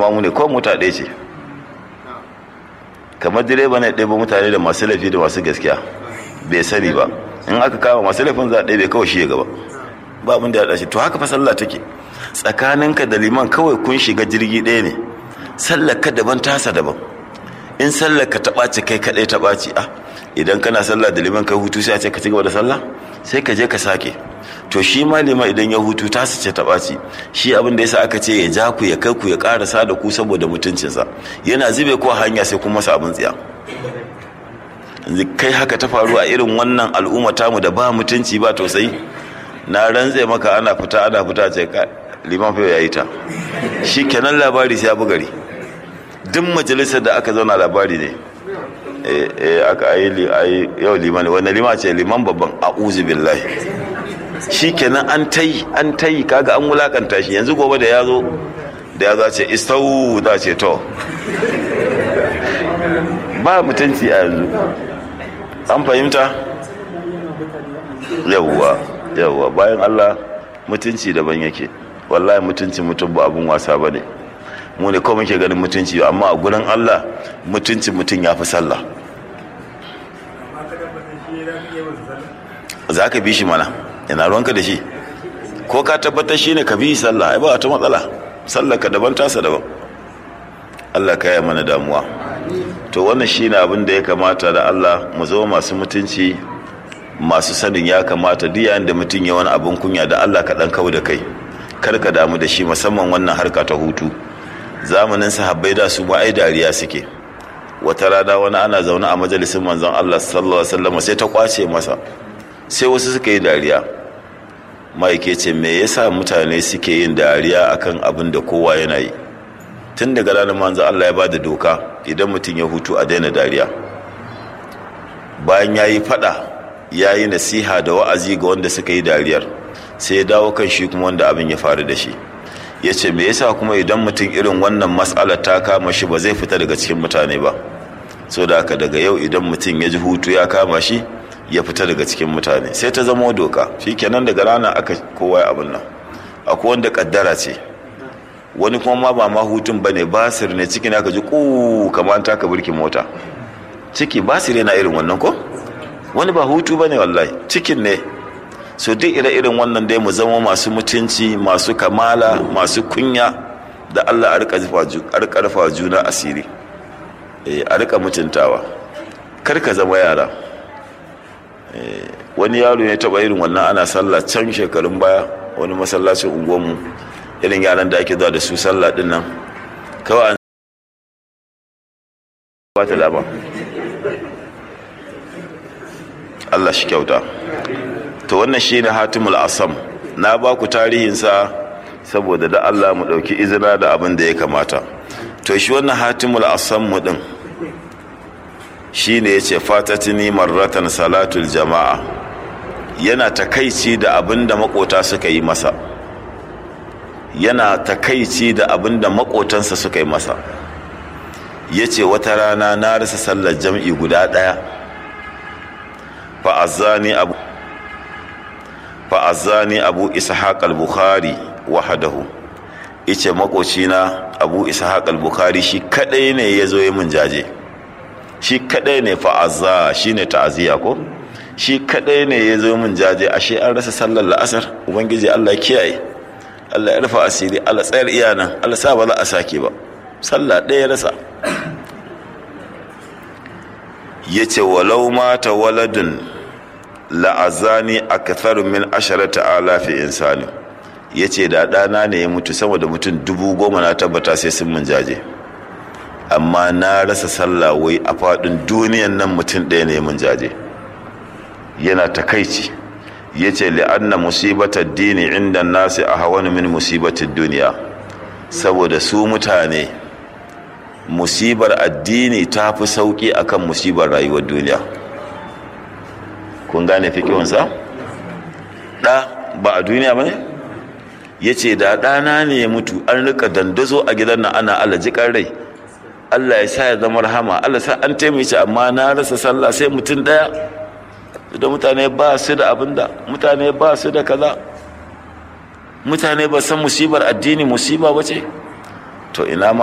mamu ne ko mota ɗaya ce, kamar direba ne ɗaya mutane da masu laifi da masu gaskiya bai sani ba, in aka kama masu laifin za a ɗaya bai kawai shi ya gaba ba abin da ya ɗashi. To haka fa sallah take, tsakaninka da liman kawai kun shiga jirgi ɗaya ne, sallar ka daban tasa daban. In sallar ka ta ɓaci kai kaɗai ta ɓaci, idan kana sallah da liman kai hutu sai a ce ka ci gaba da sallah, sai ka je ka sake. To shi ma liman idan ya hutu tasa ce ta ɓaci, shi abin da yasa aka ce ya ja ku ya kai ku ya ƙarasa da ku saboda mutuncinsa, yana zube ko hanya sai kuma masa abin tsiya. Kai haka ta faru a irin wannan al'umma tamu da ba mutunci ba tausayi, na rantse maka ana fita ce ka liman fa yayi ta, shi kenan labari sai ya bugari. Duk majalisar da aka zauna labari ne, aka yi yau liman, wanda liman ce liman babban, a'udhu billahi, shi kenan an ta yi kaga an wulakanta shi. Yanzu gobe da ya zo ce istau za ce to ba mutunci a yanzu, an fahimta. yawwa bayan Allah mutunci daban yake, wallahi mutunci mutum ba abun wasa ba ne. Mu ne kawai muke ganin mutunci, amma a gurin Allah mutunci mutum ya fi sallah. Za ka bi shi mana, yana ruwanka da shi, ko ka tabbatar shi ne ka bi sallah, ai ba wata matsala, sallah ka daban tasa daban. Allah ka yi mana damuwa. To wannan shi ne abin da ya kamata da Allah mu zama masu mutunci, masu sanin ya kamata. duk yayin da mutum ya wani abin kunya da Allah ka dan kawo da kai, kar ka damu da shi, musamman wannan harka ta hutu. Zamanin sahabbai da su ba ai dariya suke. Wata rana wani ana zaune a majalisin manzon Allah sallallahu alaihi wasallam sai ta kwace masa, sai wasu suka yi dariya. Ma'aike ce me yasa mutane suke yin dariya akan abin da kowa yana yi? Tun daga ranar manzon Allah ya bada doka idan mutum ya hutu a daina dariya. Bayan yayi fada, yayi nasiha da wa'azi ga wanda suka yi dariyar, sai ya dawo kan shi kuma wanda abin ya faru da shi. Ya ce me yasa kuma idan mutum irin wannan matsalar ta kama shi ba zai fita daga cikin mutane ba? So da haka daga yau idan mutum ya ji hutu ya kama shi, ya fita daga cikin mutane. Sai ta zama doka, shikenan daga rana aka kowa ya abin nan. Akwai wanda kaddara ce, wani kuma ba ma hutun bane, basir ne, cikin aka ji ku kamar an taka birkin mota. Ciki basir yana irin wannan ko? Wani ba hutu bane wallahi, cikin ne. So duk ire-iren wannan dai mu zama masu mutunci, masu kamala, masu kunya, da Allah a rika rufa juna asiri, a rika mutuntawa, kar ka zama yara. Wani yaro ya taba irin wannan, ana sallah can shekarun baya, wani masallacin unguwanmu, irin yaran da ake zuwa da su sallah din nan, kawai an ba ta dama. Allah shi kyauta. To wannan shine Hatimul Asam, na ba ku tarihinsa saboda da Allah mu ɗauki izina da abin da ya kamata. To shi wannan Hatimul Asam mu ɗin shi ne ya ce fatatini marratan salatul jama'a, yana takaici da abin da makota suka yi masa, yana takaici da abin da makotansa suka yi masa. Ya ce wata rana na rasa sallar jam'i guda ɗaya, fa'azzani abu ishaq al-bukhari wahadahu. Ice makocina abu ishaq al-bukhari shi kadai ne ya zo yi min jaje, shi kadai ne. fa'azza shi ne ta'aziyya ko? Shi kadai ne ya zo min jaje, ashe an rasa sallar la'asar. Ubangiji Allah kiyaye, Allah ya rufa asiri, Allah tsayar iyana, Allah sa ba za a sake ba. Sallah ɗaya rasa. Ya ce walau mata waladun la'azani akthar min 10,000 insani. Ya ce da ɗana ne ya mutu, sama da mutum 10,000 na tabbata sai sun mun jaje, amma na rasa sallah wai a faɗin duniyan nan mutum ɗaya ne mun jaje. Yana takaici. Ya ce li'anna musibatar dini inda nasi a hawan min musibatar duniya, saboda su mutane musibar addini ta fi sauƙi akan musibar rayuwar duniya. Kun gane fikihunsa? Ɗa ba a duniya ba ne? Ya ce da ɗana ne ya mutu, an rika dandazo a gidan nan ana alajikan rai, Allah ya sa ya zama rahama, Allah sa an taimake, amma na rasa sallah sai mutum ɗaya. Da mutane ba su da abinda, mutane ba su da kaza, mutane ba san musibar addini musiba ba ce. To ina ma